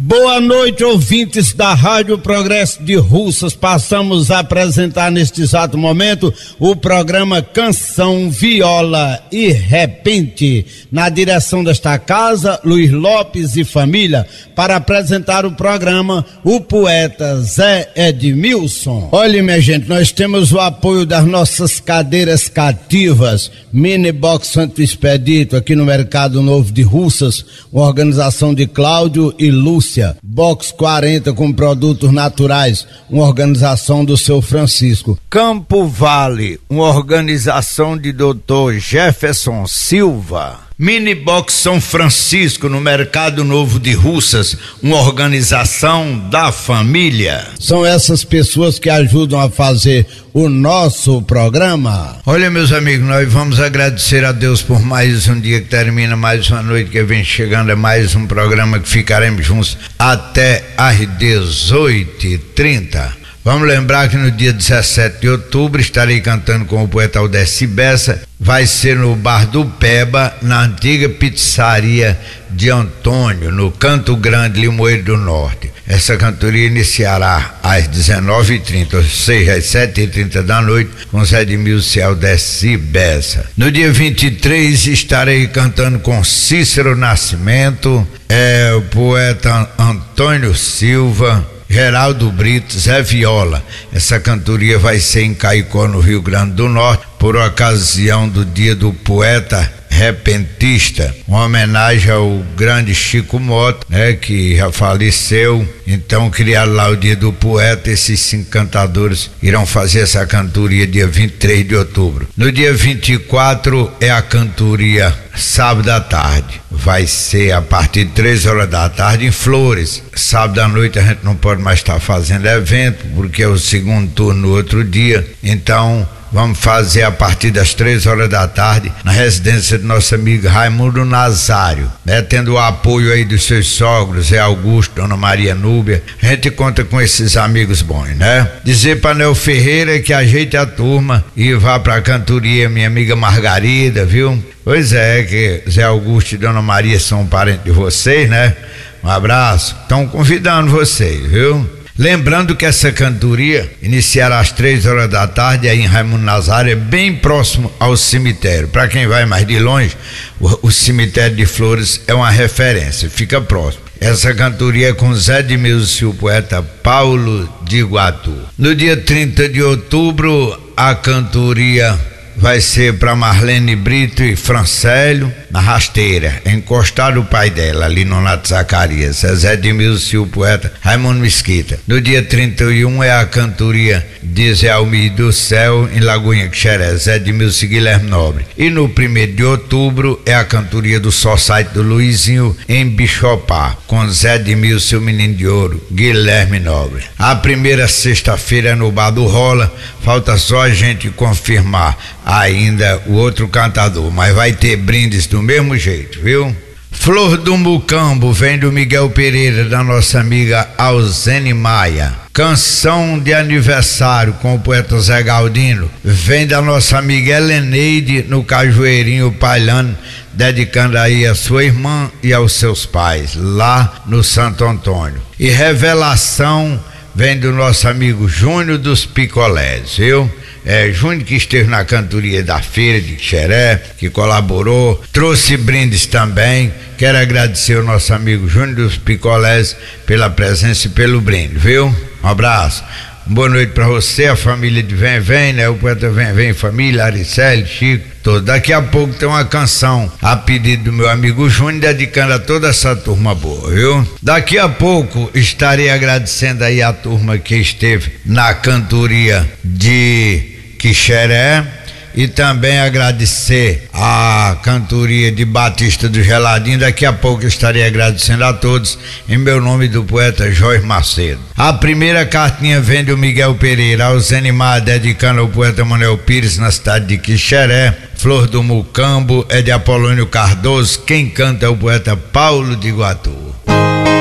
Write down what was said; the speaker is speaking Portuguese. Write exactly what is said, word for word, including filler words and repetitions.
Boa noite, ouvintes da Rádio Progresso de Russas. Passamos a apresentar neste exato momento o programa Canção, Viola e Repente. Na direção desta casa, Luiz Lopes e família. Para apresentar o programa, o poeta Zé Edmilson. Olha, minha gente, nós temos o apoio das nossas cadeiras cativas, Mini Box Santo Expedito, aqui no Mercado Novo de Russas, uma organização de Cláudio e Lúcia. Box quarenta com produtos naturais, uma organização do seu Francisco. Campo Vale, uma organização de doutor Jefferson Silva. Mini Box São Francisco, no Mercado Novo de Russas, uma organização da família. São essas pessoas que ajudam a fazer o nosso programa. Olha, meus amigos, nós vamos agradecer a Deus por mais um dia que termina, mais uma noite que vem chegando, é mais um programa que ficaremos juntos até às dezoito e trinta. Vamos lembrar que no dia dezessete de outubro estarei cantando com o poeta Aldeci Bessa. Vai ser no Bar do Peba, na antiga pizzaria de Antônio, no Canto Grande, Limoeiro do Norte. Essa cantoria iniciará às dezenove e trinta, ou seja, às sete e trinta da noite, com Zé Edmilson e Aldeci Bessa. No dia vinte e três estarei cantando com Cícero Nascimento, é, o poeta Antônio Silva, Geraldo Brito, Zé Viola. Essa cantoria vai ser em Caicó, no Rio Grande do Norte, por ocasião do dia do poeta repentista, uma homenagem ao grande Chico Mota, né, que já faleceu. Então criaram lá o dia do poeta. Esses cinco cantadores irão fazer essa cantoria dia vinte e três de outubro. No dia vinte e quatro é a cantoria sábado à tarde, vai ser a partir de três horas da tarde em Flores. Sábado à noite a gente não pode mais estar fazendo evento, porque é o segundo turno no outro dia. Então vamos fazer a partir das três horas da tarde na residência do nosso amigo Raimundo Nazário, né? Tendo o apoio aí dos seus sogros, Zé Augusto, Dona Maria Núbia. A gente conta com esses amigos bons, né? Dizer para Nel Ferreira que ajeite a turma e vá pra cantoria, minha amiga Margarida, viu? Pois é, que Zé Augusto e Dona Maria são parentes de vocês, né? Um abraço. Estão convidando vocês, viu? Lembrando que essa cantoria iniciará às três horas da tarde aí em Raimundo Nazário, é bem próximo ao cemitério. Para quem vai mais de longe, o, o cemitério de Flores é uma referência, fica próximo. Essa cantoria é com Zé Edmilson e o poeta Paulo de Iguatu. No dia trinta de outubro, a cantoria vai ser para Marlene Brito e Francélio, na Rasteira, encostado o pai dela, ali no Nato Zacarias, é Zé Edmilson e o poeta Raimundo Mesquita. No dia trinta e um é a cantoria de Zé Almir do Céu, em Lagoinha Quixeré, Zé Edmilson e Guilherme Nobre. E no primeiro de outubro é a cantoria do Society do Luizinho, em Bichopá, com Zé Edmilson e o Menino de Ouro, Guilherme Nobre. A primeira sexta-feira é no Bar do Rola, falta só a gente confirmar ainda o outro cantador, mas vai ter brindes do mesmo jeito, viu? Flor do Mucambo vem do Miguel Pereira, da nossa amiga Alzene Maia. Canção de aniversário com o poeta Zé Galdino vem da nossa amiga Heleneide, no Cajueirinho Pailano, dedicando aí a sua irmã e aos seus pais, lá no Santo Antônio. E Revelação vem do nosso amigo Júnior dos Picolés, viu? É, Júnior que esteve na cantoria da feira de Xeré, que colaborou, trouxe brindes também. Quero agradecer ao nosso amigo Júnior dos Picolés pela presença e pelo brinde, viu? Um abraço. Boa noite para você, a família de Vem Vem, né? O poeta Vem Vem, família, Aricele, Chico, todo. Daqui a pouco tem uma canção a pedido do meu amigo Júnior, dedicando a toda essa turma boa, viu? Daqui a pouco estarei agradecendo aí a turma que esteve na cantoria de Quixeré, e também agradecer a cantoria de Batista do Geladinho. Daqui a pouco estarei agradecendo a todos em meu nome do poeta Jorge Macedo. A primeira cartinha vem do Miguel Pereira, ao Zenimar, dedicando ao poeta Manuel Pires, na cidade de Quixeré. Flor do Mucambo é de Apolônio Cardoso, quem canta é o poeta Paulo de Iguatu.